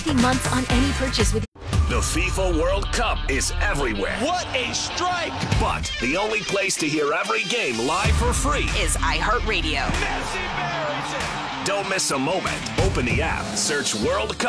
months on any purchase with The FIFA World Cup is everywhere. What a strike! But the only place to hear every game live for free is iHeartRadio. Messi buries it! Don't miss a moment. Open the app, search World Cup.